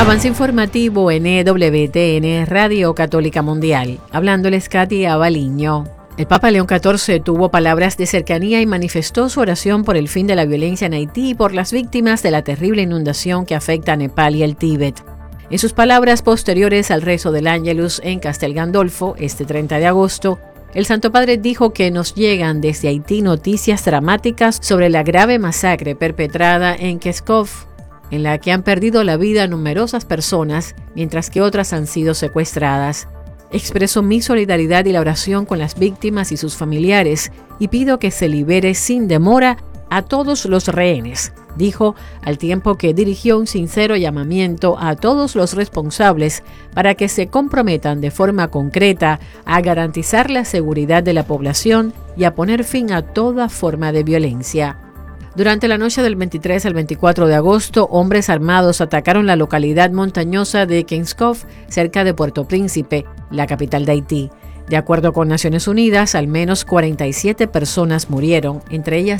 Avance informativo en EWTN, Radio Católica Mundial. Hablándoles Katy Abaliño. El Papa León XIV tuvo palabras de cercanía y manifestó su oración por el fin de la violencia en Haití y por las víctimas de la terrible inundación que afecta a Nepal y el Tíbet. En sus palabras posteriores al rezo del Ángelus en Castel Gandolfo, este 30 de agosto, el Santo Padre dijo que nos llegan desde Haití noticias dramáticas sobre la grave masacre perpetrada en Keskov, en la que han perdido la vida numerosas personas, mientras que otras han sido secuestradas. Expreso mi solidaridad y la oración con las víctimas y sus familiares y pido que se libere sin demora a todos los rehenes, dijo, al tiempo que dirigió un sincero llamamiento a todos los responsables para que se comprometan de forma concreta a garantizar la seguridad de la población y a poner fin a toda forma de violencia. Durante la noche del 23 al 24 de agosto, hombres armados atacaron la localidad montañosa de Kengskov, cerca de Puerto Príncipe, la capital de Haití. De acuerdo con Naciones Unidas, al menos 47 personas murieron, entre ellas